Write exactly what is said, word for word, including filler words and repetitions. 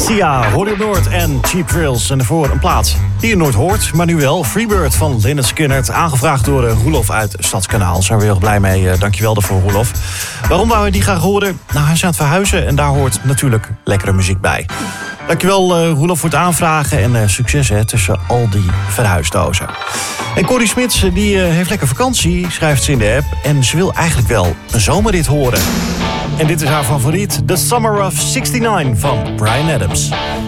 Sia, Holy Noord en Cheap Thrills. En daarvoor een plaat die je nooit hoort, maar nu wel. Freebird van Lynyrd Skynyrd, aangevraagd door uh, Roelof uit Stadskanaal. Daar zijn we heel erg blij mee. Uh, dankjewel daarvoor, Roelof. Waarom wou je die graag horen? Nou, hij is aan het verhuizen en daar hoort natuurlijk lekkere muziek bij. Dankjewel uh, Roelof voor het aanvragen en uh, succes hè, tussen al die verhuisdozen. En Corrie Smits die uh, heeft lekker vakantie, schrijft ze in de app. En ze wil eigenlijk wel een zomerrit horen. En dit is haar favoriet, The Summer of zesenzestig van Bryan Adams.